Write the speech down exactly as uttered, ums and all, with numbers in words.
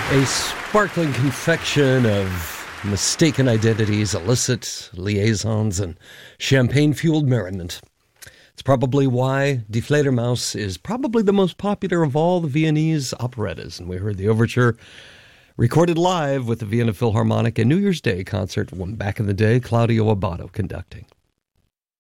A sparkling confection of mistaken identities, illicit liaisons, and champagne-fueled merriment. It's probably why Die Fledermaus is probably the most popular of all the Viennese operettas. And we heard the overture recorded live with the Vienna Philharmonic and New Year's Day concert when back in the day, Claudio Abbado conducting.